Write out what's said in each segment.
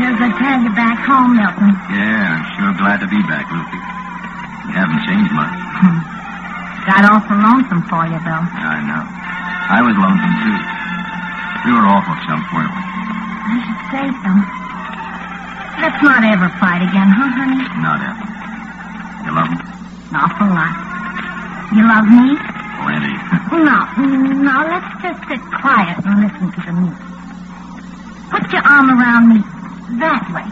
sure good to have you back home, Milton. Yeah, I'm sure glad to be back, Lucy. You haven't changed much. Got awful lonesome for you, though. I know. I was lonesome, too. We were awful chumps, weren't we? I should say so. Let's not ever fight again, huh, honey? Not ever. You love me? An awful lot. You love me? Plenty. No, let's just sit quiet and listen to the music. Put your arm around me that way.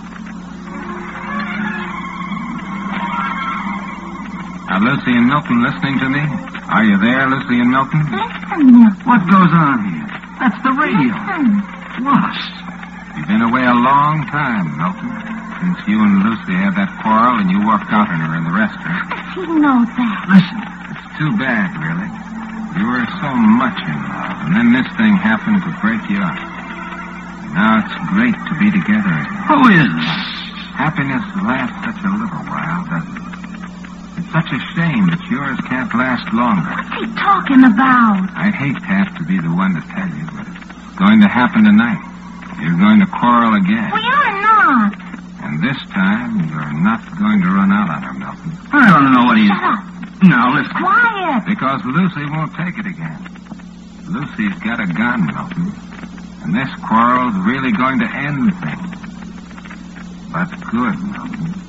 Are Lucy and Milton listening to me? Are you there, Lucy and Milton? Listen, Milton. What goes on here? That's the radio. Listen. What? You've been away a long time, Milton. Since you and Lucy had that quarrel and you walked out on her in the restaurant. He knows that. Listen. It's too bad, really. You were so much in love, and then this thing happened to break you up. Now it's great to be together again. Who is this? Happiness lasts such a little while, doesn't it? It's such a shame that yours can't last longer. What's he talking about? I'd hate to have to be the one to tell you, but it's going to happen tonight. You're going to quarrel again. We are not. And this time, you're not going to run out on her, Milton. I don't know what he's... Shut up. Now, listen. Quiet. Because Lucy won't take it again. Lucy's got a gun, Milton. And this quarrel's really going to end things. But good, Milton.